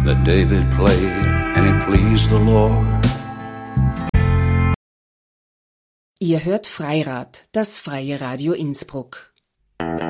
that David played, and it pleased the Lord. Ihr hört Freirad, das Freie Radio Innsbruck.